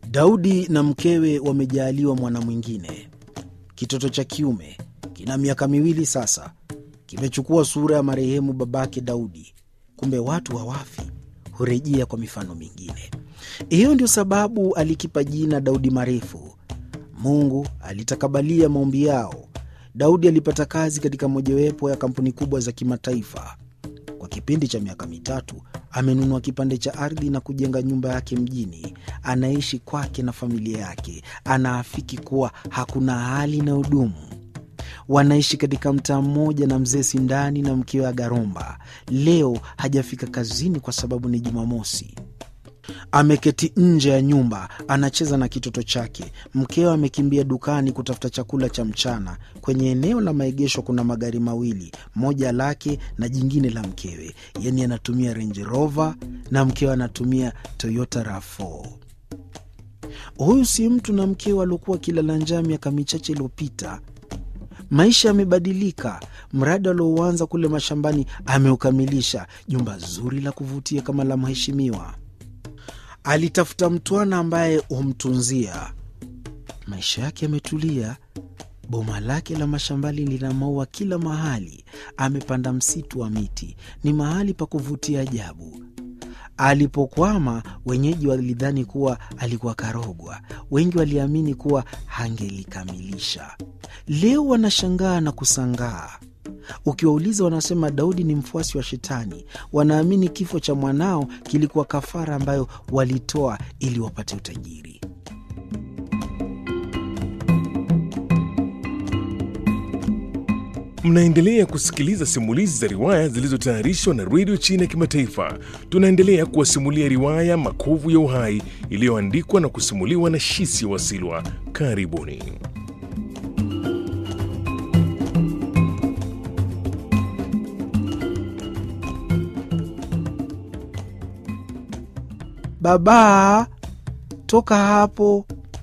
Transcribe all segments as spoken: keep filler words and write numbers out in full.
Daudi na mkewe wamejaaliwa mwana mwingine. Kitoto cha kiume kina miaka miwili sasa, kimechukua sura ya marehemu babake Daudi. Kumbe watu hawafi, hurejea kwa mifano mingine. Hiyo ndio sababu alikipa jina Daudi Marefu. Mungu alitakabalia maombi yao. Daudi alipata kazi katika mojawapo ya kampuni kubwa za kimataifa. Kwa kipindi cha miaka mitatu amenunua kipande cha ardhi na kujenga nyumba yake mjini. Anaishi kwake na familia yake. Anaafiki kuwa hakuna hali inayodumu. Wanaishi katika mtaa mmoja na mzee Sindani na mkewe Agaromba. Leo hajafika kazini kwa sababu ni Jumamosi. Ameketi nje ya nyumba, anacheza na kitoto chake. Mkewe amekimbia dukani kutafuta chakula cha mchana. Kwenye eneo la maegesho kuna magari mawili, moja lake na jingine la mkewe. Yaani anatumia Range Rover na mkewe anatumia Toyota RAV nne. Huyu si mtu na mkewe aliokuwa kilala njaa miaka michache iliyopita. Maisha yamebadilika. Mradi alioanza kule mashambani ameukamilisha. Jumba zuri la kuvutia kama la mheshimiwa. Alitafuta mtwana ambaye humtunzia. Maisha yake yametulia. Boma lake la mashambani lina maua kila mahali. Amepanda msitu wa miti. Ni mahali pa kuvutia ajabu. Alipokwama, wenyeji walidhani kuwa alikuwa karogwa. Wengi waliamini kuwa hangelikamilisha. Leo wanashangaa na kusangaa. Ukiwauliza wanasema Daudi ni mfuasi wa shetani. Wanaamini kifo cha mwanao kilikuwa kafara ambayo walitoa ili wapate utajiri. Mnaendelea kusikiliza simulizi za riwaya zilizotayarishwa na Radio China Kimataifa. Tunaendelea kuwasimulia riwaya Makovu ya Uhai iliyoandikwa na kusimuliwa na Shisi Wasilwa. Karibuni. Baba, toka hapo.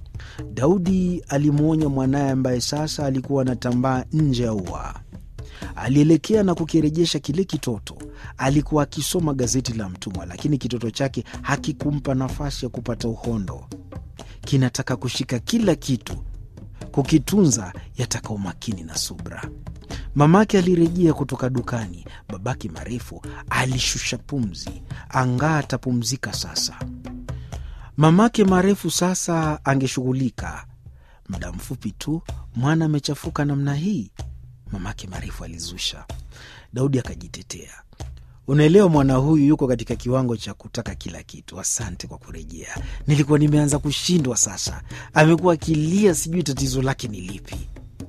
Daudi alimwonya mwanaye ambaye sasa alikuwa anatambaa nje ya ua. Alielekea na kukirejesha kile kitoto. Alikuwa akisoma gazeti la mtumwa, lakini kitoto chake hakikumpa nafasi ya kupata uhondo. Kinataka kushika kila kitu. Kukitunza yataka umakini na subra. Mamake alirejea kutoka dukani. Babake Marefu alishusha pumzi. Angaa atapumzika sasa. Mamake Marefu sasa angeshughulika. Muda mfupi tu mwana amechafuka namna hii, mamake Marefu alizusha. Daudi akajitetea. Unaelewa, mwana huyu yuko katika kiwango cha kutaka kila kitu. Asante kwa kurejea. Nilikuwa nimeanza kushindwa sasa. Amekuwa akilia, sijui tatizo lake ni lipi.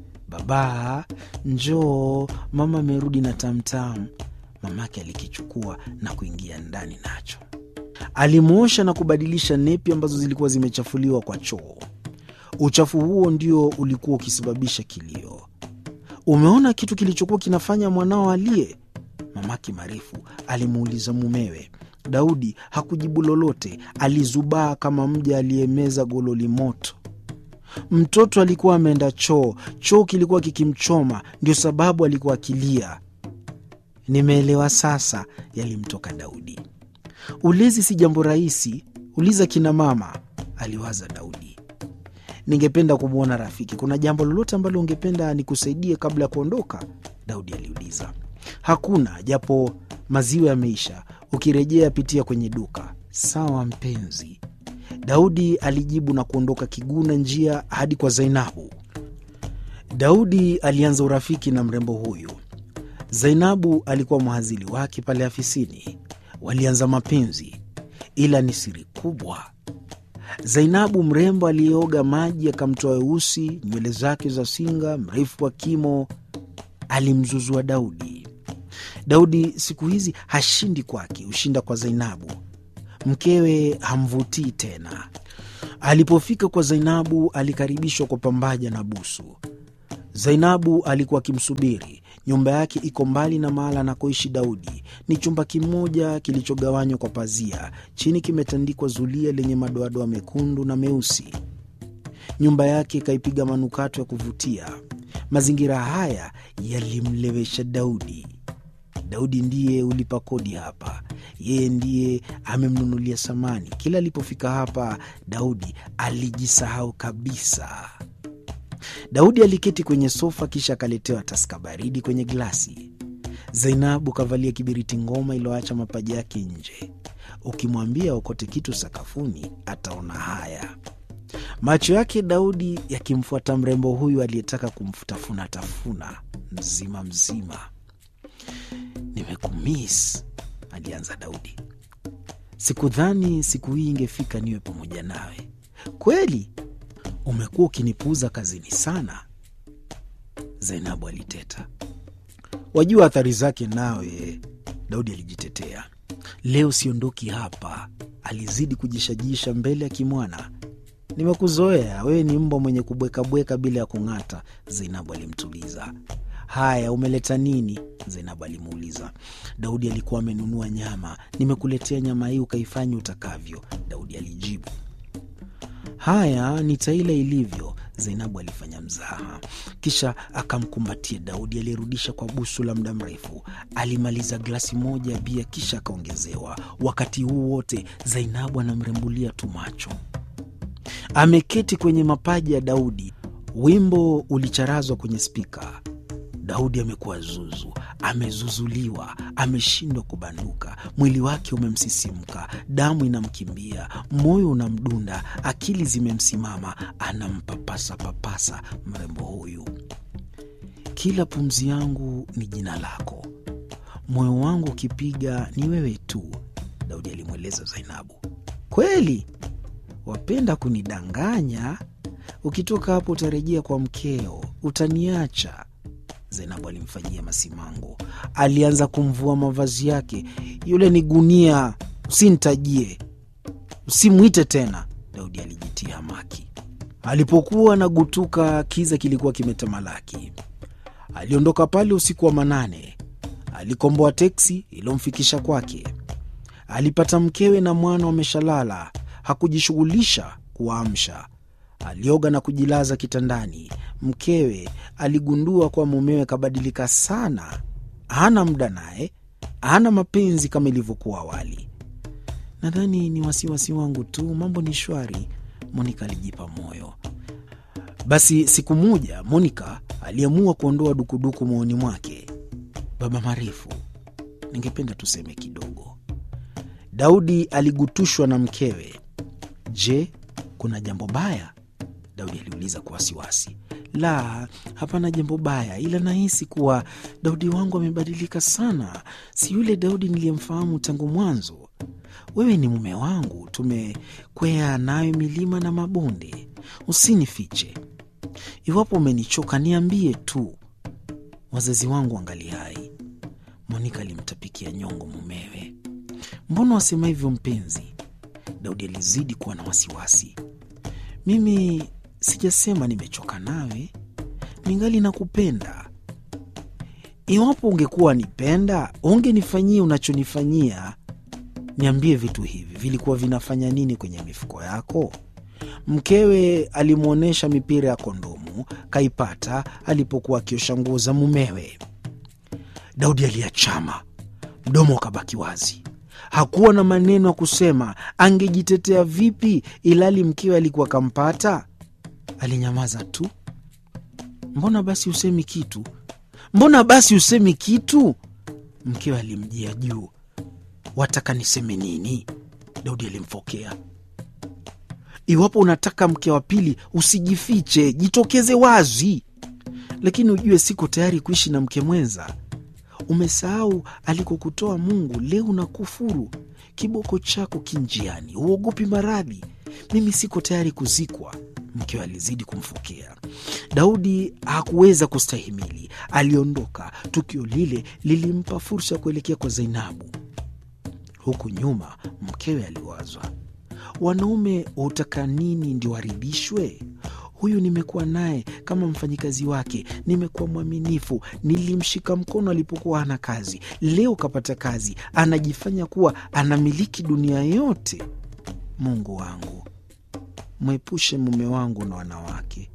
Baba, njoo, mama amerudi na tamtam. Mamake alikichukua na kuingia ndani nacho. Alimuosha na kubadilisha nepi ambazo zilikuwa zimechafuliwa kwa choo. Uchafu huo ndio ulikuwa ukisababisha kilio. Umeona kitu kilichokuwa kinafanya mwanao alie? Mamake Marefu alimuuliza mumewe. Daudi hakujibu lolote. Alizubaa kama mja aliyemeza gololi moto. Mtoto alikuwa ameenda choo. Choo kilikuwa kikimchoma, ndio sababu alikuwa akilia. Nimeelewa sasa, yalimtoka Daudi. Ulezi si jambo rahisi, uliza kina mama, aliwaza Daudi. Ningependa kumwona rafiki. Kuna jambo lolote ambalo ungependa nikusaidie kabla ya kuondoka? Daudi aliuliza. Hakuna, japo maziwa yameisha. Ukirejea pitia kwenye duka. Sawa mpenzi, Daudi alijibu na kuondoka kiguna njia hadi kwa Zainabu. Daudi alianza urafiki na mrembo huyu. Zainabu alikuwa mhazili wake pale afisini. Walianza mapenzi, ila ni siri kubwa. Zainabu mrembo aliyeoga maji akamtoa weusi, nywele zake za singa, mrefu wa kimo, alimzuzua Daudi. Daudi siku hizi hashindi kwake, hushinda kwa Zainabu. Mkewe hamvutii tena. Alipofika kwa Zainabu alikaribishwa kwa pambaja na busu. Zainabu alikuwa akimsubiri. Nyumba yake iko mbali na mahala anakoishi Daudi. Ni chumba kimoja kilichogawanywa kwa pazia. Chini kimetandikwa zulia lenye madoadoa mekundu na meusi. Nyumba yake ikaipiga manukato ya kuvutia. Mazingira haya yalimlewesha Daudi. Daudi ndiye ulipa kodi hapa. Yeye ndiye amemnunulia samani. Kila alipofika hapa, Daudi alijisahau kabisa. Daudi aliketi kwenye sofa, kisha akaletewa taska baridi kwenye glasi. Zainabu kavalia kibiriti ngoma iliyoacha mapaja yake nje. Ukimwambia okote kitu sakafuni, ataona haya. Macho yake Daudi yakimfuata mrembo huyu aliyetaka kumfutafuna tafuna mzima mzima. "Nimekumiss," alianza Daudi. "Sikudhani siku hii ingefika niwe pamoja nawe. Kweli umekuwa ukinipuuza kazini sana." Zainabu aliteta. "Wajua athari zake nawe," Daudi alijitetea. "Leo siondoki hapa," alizidi kujishajisha mbele ya kimwana. "Nimekuzoea, wewe ni mbwa mwenye kubweka-bweka bila ya kung'ata," Zainabu alimtuliza. "Haya, umeleta nini?" Zainabu alimuuliza. Daudi alikuwa amenunua nyama. "Nimekuletea nyama hii ukaifanye utakavyo," Daudi alijibu. "Haya, nitaila ilivyo," Zainabu alifanya mzaha. Kisha akamkumbatia Daudi aliyerudisha kwa busu la muda mrefu. Alimaliza glasi moja ya bia kisha akaongezewa. Wakati huu wote Zainabu anamrembulia tu macho. Ameketi kwenye mapaja ya Daudi. Wimbo ulicharazwa kwenye spika. Daudi amekuwa zuzu, amezuzuliwa, ameshindwa kubanduka. Mwili wake umemsisimka, damu inamkimbia, moyo unamdunda, akili zimemsimama. Anampapasa papasa mrembo huyu. "Kila pumzi yangu ni jina lako, moyo wangu ukipiga ni wewe tu," Daudi alimweleza Zainabu. "Kweli wapenda kunidanganya? Ukitoka hapo utarejea kwa mkeo, utaniacha." Zainabu alimfanyia masimango. Alianza kumvua mavazi yake. "Yule ni gunia, usinitajie, usimwite tena," Daudi alijitia hamaki. Alipokuwa anagutuka, kiza kilikuwa kimetamalaki. Aliondoka pale usiku wa manane. Alikomboa teksi ilomfikisha kwake. Alipata mkewe na mwana wameshalala. Hakujishughulisha kuwaamsha. Alioga na kujilaza kitandani. Mkewe aligundua kwa mumewe kabadilika sana. Hana muda naye, hana mapenzi kama ilivyokuwa awali. "Nadhani ni wasiwasi wangu tu, mambo ni shwari," Monika alijipa moyo. Basi siku moja Monika aliamua kuondoa dukuduku moyoni mwake. "Baba Marefu, ningependa tuseme kidogo." Daudi aligutushwa na mkewe. "Je, kuna jambo baya?" Daudi aliuliza kwa wasiwasi. "La, hapana jambo baya, ila nahisi kuwa Daudi wangu amebadilika sana. Si yule Daudi niliyemfahamu tangu mwanzo. Wewe ni mume wangu, tumekwea nayo milima na mabonde. Usinifiche. Iwapo umenichoka niambie tu. Wazazi wangu wangali hai." Monika alimtapikia nyongo mumewe. "Mbona wasema hivyo mpenzi?" Daudi alizidi kuwa na wasiwasi. "Mimi sijasema nimechoka nawe, ningali nakupenda. Iwapo ungekuwa nipenda, ungenifanyia unachonifanyia. Niambie, vitu hivi vilikuwa vinafanya nini kwenye mifuko yako?" Mkewe alimwonyesha mipira ya kondomu kaipata alipokuwa akiosha nguo za mumewe. Daudi aliachama, mdomo ukabaki wazi. Hakuwa na maneno ya kusema. Angejitetea vipi ilali mkewe alikuwa kampata? Alinyamaza tu. "Mbona basi usemi kitu? Mbona basi usemi kitu?" Mkewe alimjia juu. "Wataka niseme nini?" Daudi alimfokea. "Iwapo unataka mke wa pili, usijifiche, jitokeze wazi. Lakini ujue siko tayari kuishi na mke mwenza. Umesahau alikokutoa Mungu, leo unakufuru. Kiboko chako kinjiani, uogopi maradhi. Mimi siko tayari kuzikwa." Mkewe alizidi kumfokea. Daudi hakuweza kustahimili. Aliondoka. Tukio lile lilimpa fursa ya kuelekea kwa Zainabu. Huku nyuma mkewe aliwazwa. Wanaume hutaka nini ndio waridhishwe? Huyu nimekuwa naye kama mfanyikazi wake, nimekuwa mwaminifu, nilimshika mkono alipokuwa hana kazi. Leo kapata kazi, anajifanya kuwa anamiliki dunia yote. Mungu wangu, mwepushe mume wangu na wanawake,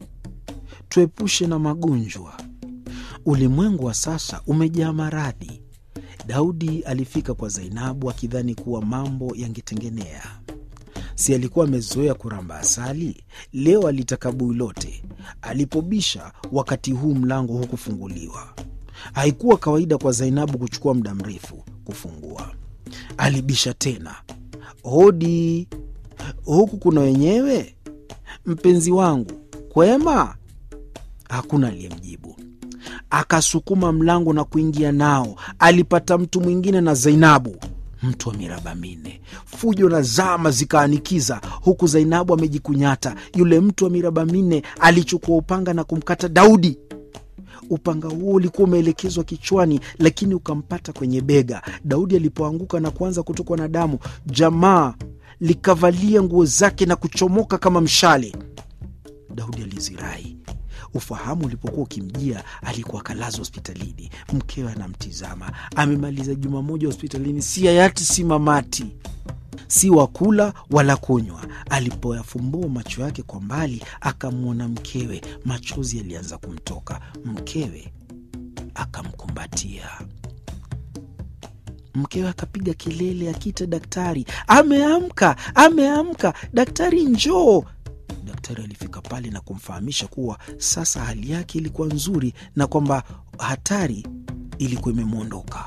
tuepushe na magonjwa. Ulimwengu wa sasa umejaa maradhi. Daudi alifika kwa Zainabu akidhani kuwa mambo yangetengenea. Si alikuwa amezoea kuramba asali? Leo alitaka bui lote. Alipobisha, wakati huu mlango hukufunguliwa. Haikuwa kawaida kwa Zainabu kuchukua muda mrefu kufungua. Alibisha tena. Hodi, huku kuna wenyewe? Mpenzi wangu, kwema? Hakuna aliyemjibu. Akasukuma mlango na kuingia nao. Alipata mtu mwingine na Zainabu, mtu wa miraba minne. Fujo na zama zikaanikiza, huku Zainabu amejikunyata. Yule mtu wa miraba minne alichukua upanga na kumkata Daudi. Upanga huo ulikuwa umeelekezwa kichwani, lakini ukampata kwenye bega. Daudi alipoanguka na kuanza kutokwa na damu, jamaa likavalia nguo zake na kuchomoka kama mshale. Daudi alizirai. Ufahamu ulipokuwa ukimjia, alikuwa kalazwa hospitalini. Mkewe anamtizama. Amemaliza juma moja hospitalini, si hayati si mamati, si wakula wala kunywa. Alipoyafumbua macho yake kwa mbali, akamwona mkewe. Machozi yalianza kumtoka. Mkewe akamkumbatia. Mkewe akapiga kelele akiita daktari. Ameamka, ameamka, daktari njoo. Daktari alifika pale na kumfahamisha kuwa sasa hali yake ilikuwa nzuri na kwamba hatari ilikuwa imemwondoka.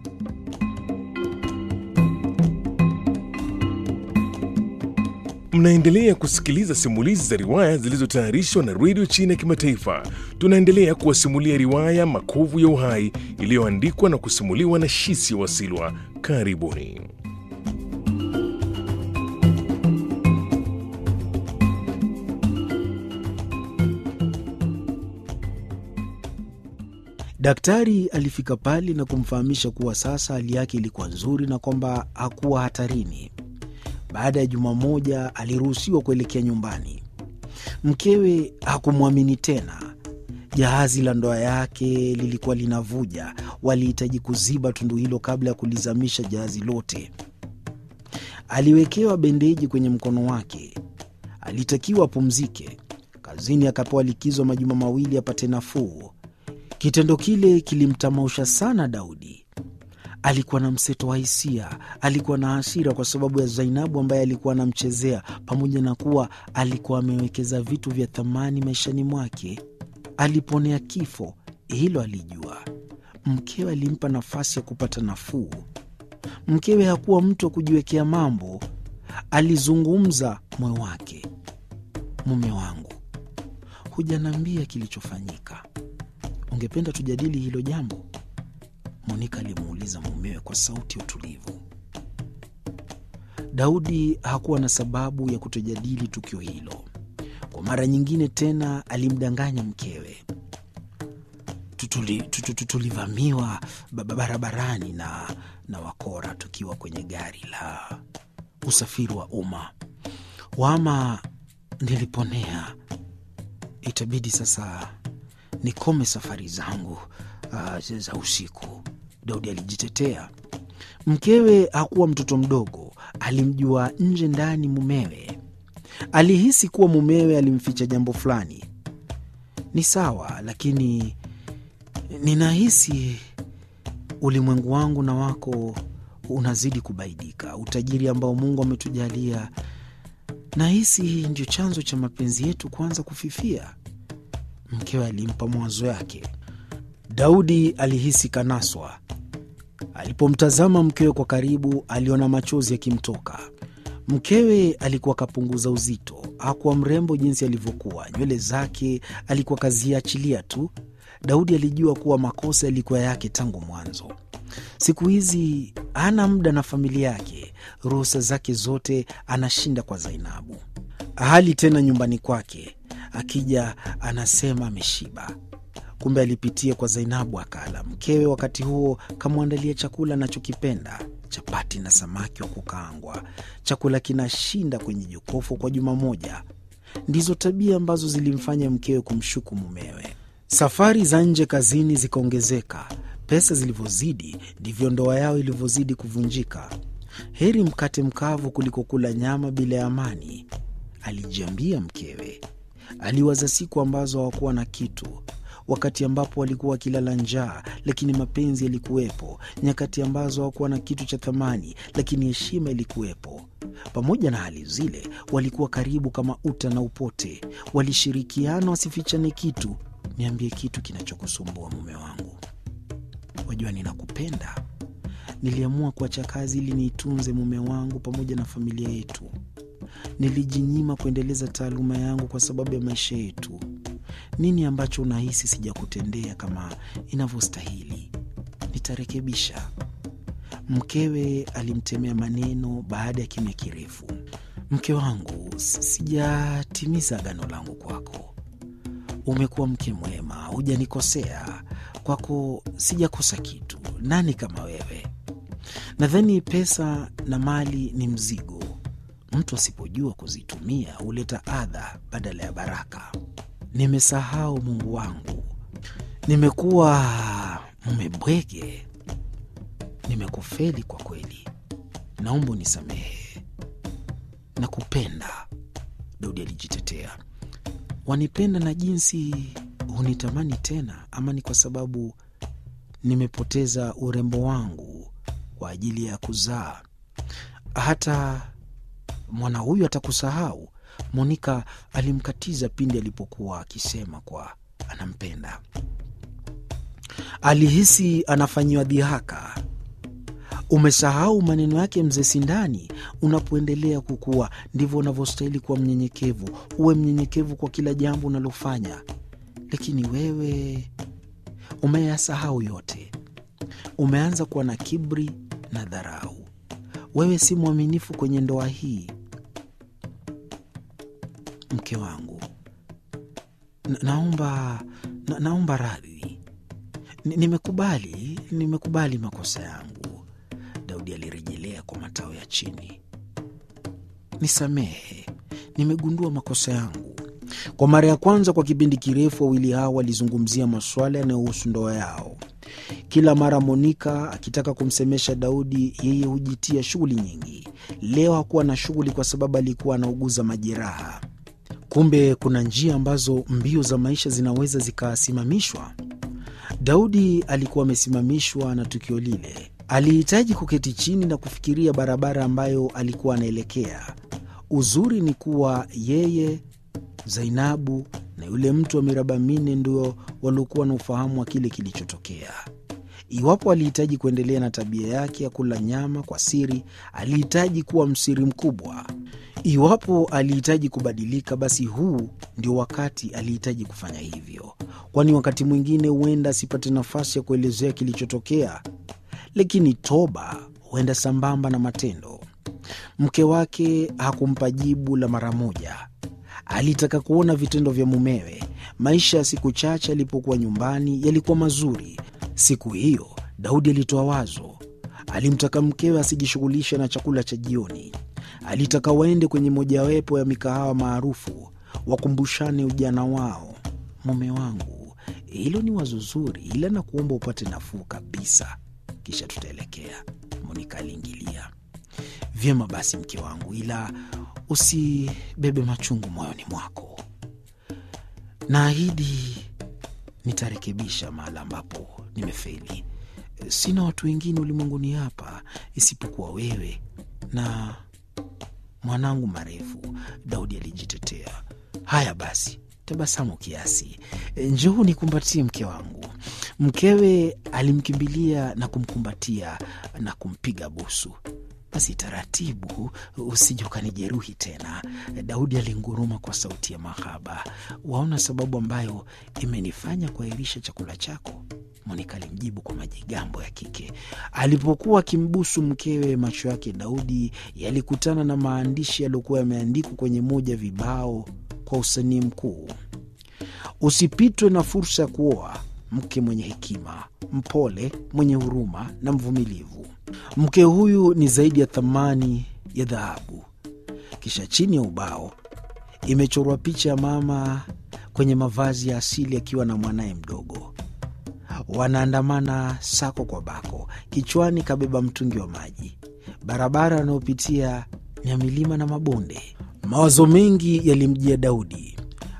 Mnaendelea kusikiliza simulizi za riwaya zilizotayarishwa na Redio China ya Kimataifa. Tunaendelea kuwasimulia riwaya Makovu ya Uhai iliyoandikwa na kusimuliwa na Shisia Wasilwa. Karibuni. Daktari alifika pale na kumfahamisha kuwa sasa hali yake ilikuwa nzuri na kwamba hakuwa hatarini. Baada ya juma moja aliruhusiwa kuelekea nyumbani. Mkewe hakumwamini tena. Jahazi la ndoa yake lilikuwa linavuja. Walihitaji kuziba tundu hilo kabla ya kulizamisha jahazi lote. Aliwekewa bendeji kwenye mkono wake. Alitakiwa apumzike. Kazini akapewa likizo majuma mawili apate nafuu. Kitendo kile kilimtamausha sana Daudi. Alikuwa na mseto wa hisia. Alikuwa na hasira kwa sababu ya Zainabu ambaye alikuwa anamchezea, pamoja na kuwa alikuwa amewekeza vitu vya thamani maishani mwake. Aliponea kifo, hilo alijua. Mkewe alimpa nafasi ya kupata nafuu. Mkewe hakuwa mtu wa kujiwekea mambo. Alizungumza moyo wake. Mume wangu, hujaniambia kilichofanyika. Ungependa tujadili hilo jambo? Monika alimuuliza mumewe kwa sauti ya utulivu. Daudi hakuwa na sababu ya kutojadili tukio hilo. Kwa mara nyingine tena alimdanganya mkewe. Tutuli, tutu, tulivamiwa barabarani na, na wakora tukiwa kwenye gari la usafiri wa umma. Wama niliponea. Itabidi sasa nikome safari zangu uh, za usiku, Daudi alijitetea. Mkewe hakuwa mtoto mdogo. Alimjua nje ndani mumewe. Alihisi kuwa mumewe alimficha jambo fulani. Ni sawa, lakini ninahisi ulimwengu wangu na wako unazidi kubaidika. Utajiri ambao Mungu ametujalia, nahisi ndio chanzo cha mapenzi yetu kuanza kufifia. Mkewe alimpa mwanzo yake. Daudi alihisi kanaswa. Alipomtazama mkewe kwa karibu, aliona machozi yakimtoka. Mkewe alikuwa kapunguza uzito. Hakuwa mrembo jinsi alivyokuwa. Nywele zake alikuwa kaziachilia tu. Daudi alijua kuwa makosa yalikuwa yake tangu mwanzo. Siku hizi hana muda na familia yake. Ruhusa zake zote anashinda kwa Zainabu. Hali tena nyumbani kwake. Akija anasema ameshiba. Kumbe alipitia kwa Zainabu akala. Mkewe wakati huo kamwandalia chakula anachokipenda, chapati na samaki wa kukaangwa. Chakula kinashinda kwenye jokofu kwa juma moja. Ndizo tabia ambazo zilimfanya mkewe kumshuku mumewe. Safari za nje kazini zikaongezeka. Pesa zilivyozidi ndivyo ndoa yao ilivyozidi kuvunjika. Heri mkate mkavu kuliko kula nyama bila ya amani, alijiambia mkewe. Aliwaza siku ambazo hawakuwa na kitu. wakati ambapo walikuwa wakilala njaa, lakini mapenzi yalikuwepo, nyakati ambazo hawakuwa na kitu cha thamani, lakini heshima ilikuwepo. Pamoja na hali zile, walikuwa karibu kama uta na upote, walishirikiana wasifichane kitu. Niambie kitu kinachokusumbua mume wangu. Wajua ninakupenda. Niliamua kuacha kazi ili niitunze mume wangu pamoja na familia yetu. Nilijinyima kuendeleza taaluma yangu kwa sababu ya maisha yetu. Nini ambacho unahisi sijakutendea kama inavyostahili? Nitarekebisha. Mkewe alimtemea maneno baada ya kimya kirefu. Mke wangu, sijatimiza agano langu kwako. Umekuwa mke mwema, hujanikosea. Kwako sijakosa kitu. Nani kama wewe? Nadhani pesa na mali ni mzigo. Mtu asipojua kuzitumia huleta adha badala ya baraka. Nimesahau Mungu wangu. Nimekuwa mmebwege. Nimekufeli kwa kweli. Naomba unisamehe. Nakupenda. Daudi alijitetea. Wanipenda na jinsi hunitamani tena, ama ni kwa sababu nimepoteza urembo wangu kwa ajili ya kuzaa? Hata mwana huyu atakusahau. Monika alimkatiza pindi alipokuwa akisema kwa anampenda. Alihisi anafanyiwa dhihaka. Umesahau maneno yake mzee Sindani. Unapoendelea kukua ndivyo unavyostahili kuwa mnyenyekevu. Uwe mnyenyekevu kwa kila jambo unalofanya. Lakini wewe umeyasahau yote. Umeanza kuwa na kiburi na dharau. Wewe si mwaminifu kwenye ndoa hii. Mke wangu, na, naomba na, naomba radhi. Nimekubali, nimekubali makosa yangu. Daudi alirejelea kwa matao ya chini. Nisamehe, nimegundua makosa yangu. Kwa mara ya kwanza kwa kipindi kirefu, wawili hao walizungumzia masuala yanayohusu ndoa yao. Kila mara Monika akitaka kumsemesha Daudi, yeye hujitia shughuli nyingi. Leo hakuwa na shughuli kwa sababu alikuwa anauguza majeraha. Kumbe kuna njia ambazo mbio za maisha zinaweza zikasimamishwa. Daudi alikuwa amesimamishwa na tukio lile. Alihitaji kuketi chini na kufikiria barabara ambayo alikuwa anaelekea. Uzuri ni kuwa yeye, Zainabu na yule mtu wa miraba minne ndio waliokuwa na ufahamu wa kile kilichotokea. Iwapo alihitaji kuendelea na tabia yake ya kula nyama kwa siri, alihitaji kuwa msiri mkubwa. Iwapo alihitaji kubadilika, basi huu ndio wakati alihitaji kufanya hivyo, kwani wakati mwingine huenda asipate nafasi ya kuelezea kilichotokea. Lakini toba huenda sambamba na matendo. Mke wake hakumpa jibu la mara moja. Alitaka kuona vitendo vya mumewe. Maisha ya siku chache alipokuwa nyumbani yalikuwa mazuri. Siku hiyo Daudi alitoa wazo. Alimtaka mkewe asijishughulishe na chakula cha jioni. Alitaka waende kwenye mojawapo ya mikahawa maarufu, wakumbushane ujana wao. Mume wangu, hilo ni wazo zuri, ila na kuomba upate nafuu kabisa, kisha tutaelekea. Monika aliingilia. Vyema basi mke wangu, ila usibebe machungu moyoni mwako. Naahidi nitarekebisha mahali ambapo nimefeli. Sina watu wengine ulimwenguni hapa isipokuwa wewe na mwanangu Marefu. Daudi alijitetea. Haya basi, tabasamu kiasi. Njoo nikumbatie mke wangu. Mkewe alimkimbilia na kumkumbatia na kumpiga busu. Basi taratibu, usije ukanijeruhi tena. Daudi alinguruma kwa sauti ya mahaba. Waona sababu ambayo imenifanya kuahirisha chakula chako? Monika alimjibu kwa majigambo ya kike. Alipokuwa akimbusu mkewe, macho yake Daudi yalikutana na maandishi yaliyokuwa yameandikwa kwenye moja vibao kwa usanii mkuu. Usipitwe na fursa ya kuoa mke mwenye hekima, mpole, mwenye huruma na mvumilivu. Mke huyu ni zaidi ya thamani ya dhahabu. Kisha chini ya ubao imechorwa picha ya mama kwenye mavazi ya asili akiwa na mwanaye mdogo. Wanaandamana sako kwa bako, kichwani kabeba mtungi wa maji. Barabara wanayopitia ni ya milima na mabonde. Mawazo mengi yalimjia Daudi.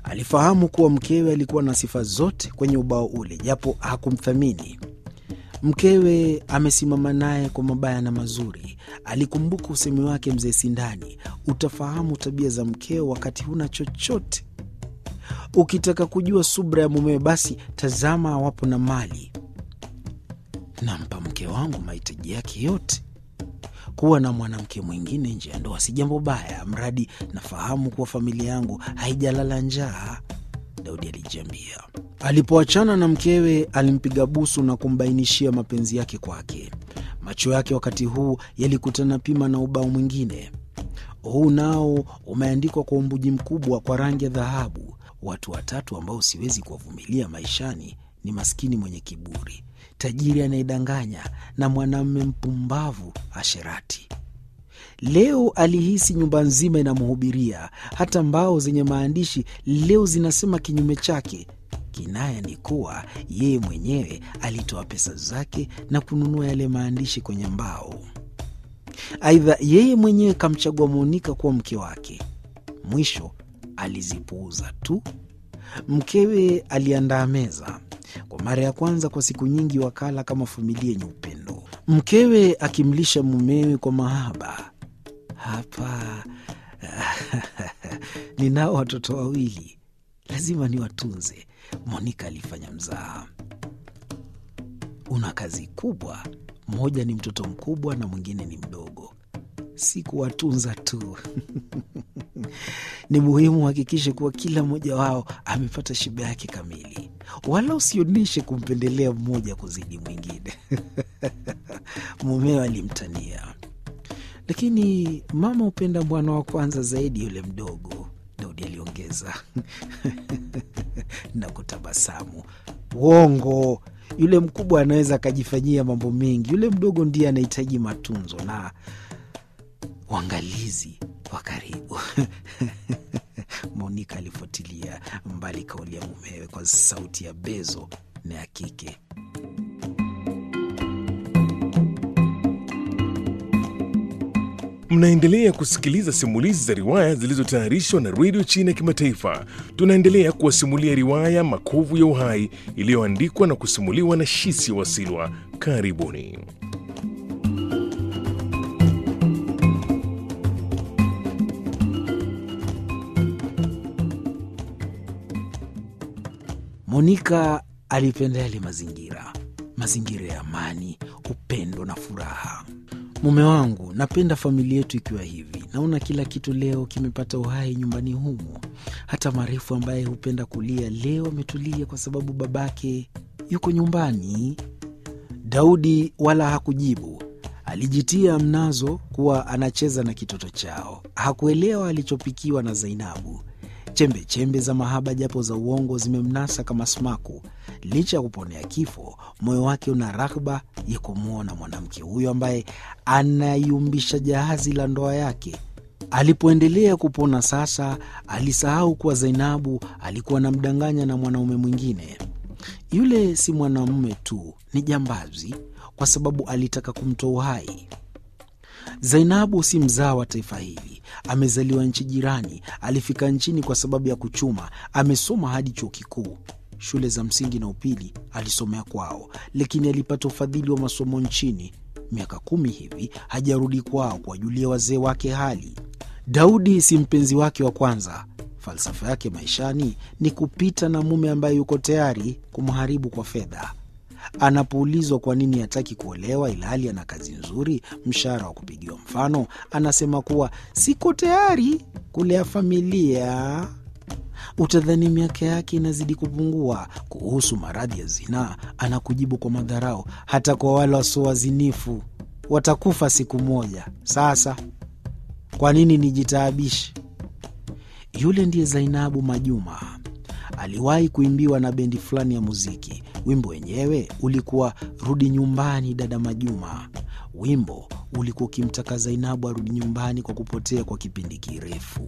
Alifahamu kuwa mkewe alikuwa na sifa zote kwenye ubao ule, japo hakumthamini. Mkewe amesimama naye kwa mabaya na mazuri. Alikumbuka usemi wake mzee Sindani, utafahamu tabia za mkeo wakati huna chochote. Ukitaka kujua subra ya mumewe, basi tazama awapo na mali. Nampa mke wangu mahitaji yake yote. Kuwa na mwanamke mwingine nje ya ndoa si jambo baya, mradi nafahamu kuwa familia yangu haijalala njaa, Daudi alijiambia. Alipoachana na mkewe, alimpiga busu na kumbainishia mapenzi yake kwake. Macho yake wakati huu yalikutana pima na ubao mwingine. Huu nao umeandikwa kwa umbuji mkubwa kwa rangi ya dhahabu. Watu watatu ambao siwezi kuwavumilia maishani ni maskini mwenye kiburi, tajiri anayedanganya, na mwanamume mpumbavu asherati. Leo alihisi nyumba nzima inamhubiria. Hata mbao zenye maandishi leo zinasema kinyume chake. Kinaya ni kuwa yeye mwenyewe alitoa pesa zake na kununua yale maandishi kwenye mbao. Aidha, yeye mwenyewe kamchagua Monika kuwa mke wake. Mwisho alizipuuza tu. Mkewe aliandaa meza. Kwa mara ya kwanza kwa siku nyingi wakala kama familia yenye upendo. Mkewe akimlisha mumewe kwa mahaba. Hapa ninao watoto wawili, lazima niwatunze, Monika alifanya mzaha. Una kazi kubwa, mmoja ni mtoto mkubwa na mwingine ni mdogo. Si kuwatunza tu ni muhimu uhakikishe kuwa kila mmoja wao amepata shibe yake kamili, wala usionyeshe kumpendelea mmoja kuzidi mwingine. Mumewe alimtania. Lakini mama upenda mwana wa kwanza zaidi yule mdogo, Daudi aliongeza na kutabasamu. Uongo, yule mkubwa anaweza akajifanyia mambo mengi, yule mdogo ndiye anahitaji matunzo na uangalizi wa karibu. Monika alifuatilia mbali kauli ya mumewe kwa sauti ya bezo na ya kike. Mnaendelea kusikiliza simulizi za riwaya zilizotayarishwa na Radio China Kimataifa. Tunaendelea kuwasimulia riwaya Makovu ya Uhai iliyoandikwa na kusimuliwa na Shisi Wasilwa. Karibuni. Monika alipenda yale mazingira, mazingira ya amani, upendo na furaha. Mume wangu, napenda familia yetu ikiwa hivi. Naona kila kitu leo kimepata uhai nyumbani humu. Hata Marefu ambaye hupenda kulia leo ametulia kwa sababu babake yuko nyumbani. Daudi wala hakujibu. Alijitia mnazo kuwa anacheza na kitoto chao. Hakuelewa alichopikiwa na Zainabu. Chembe chembe za mahaba japo za uongo zimemnasa kama smaku. Licha ya kuponea kifo, moyo wake una raghba ya kumwona mwanamke huyo ambaye anayumbisha jahazi la ndoa yake. Alipoendelea kupona sasa, alisahau kuwa Zainabu alikuwa anamdanganya na mwanaume mwingine. Yule si mwanamume tu, ni jambazi, kwa sababu alitaka kumtoa uhai. Zainabu si mzao wa taifa hili. Amezaliwa nchi jirani. Alifika nchini kwa sababu ya kuchuma. Amesoma hadi chuo kikuu. Shule za msingi na upili alisomea kwao, lakini alipata ufadhili wa masomo nchini. Miaka kumi hivi hajarudi kwao kuwajulia wazee wake hali. Daudi si mpenzi wake wa kwanza. Falsafa yake maishani ni kupita na mume ambaye yuko tayari kumharibu kwa fedha. Anapoulizwa kwa nini hataki kuolewa ilhali ana kazi nzuri, mshahara wa kupigiwa mfano, anasema kuwa siko tayari kulea familia. Utadhani miaka yake inazidi kupungua. Kuhusu maradhi ya zinaa, anakujibu kwa madharau, hata kwa wale wasio wazinifu watakufa siku moja. Sasa kwa nini nijitaabishe? Yule ndiye Zainabu Majuma. Aliwahi kuimbiwa na bendi fulani ya muziki. Wimbo wenyewe ulikuwa Rudi Nyumbani Dada Majuma. Wimbo ulikuwa ukimtaka Zainabu arudi nyumbani kwa kupotea kwa kipindi kirefu.